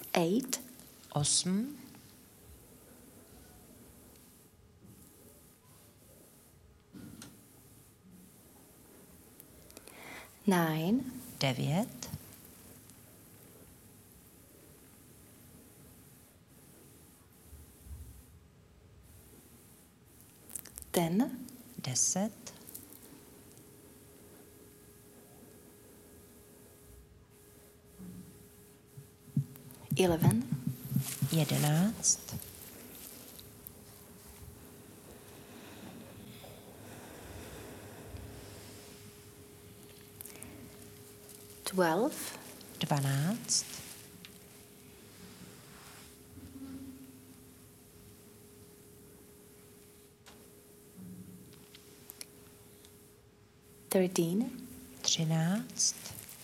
8, 8, 9, 9, 10, 10, 11, 11, 12, 12, 13, 13,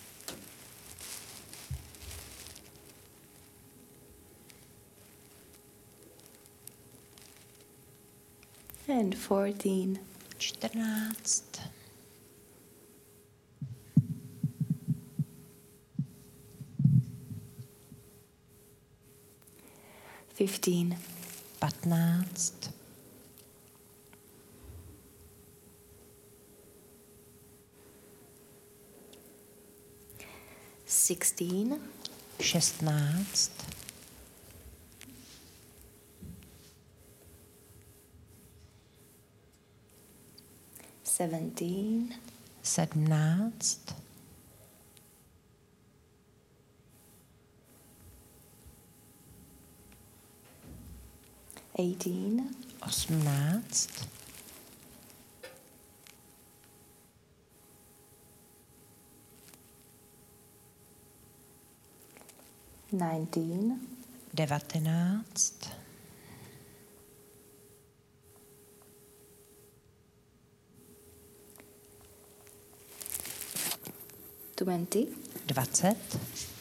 and 14. 14, 15, 15, 16, 16, 17, 17, 18, 18, 19, 19, 20, 20,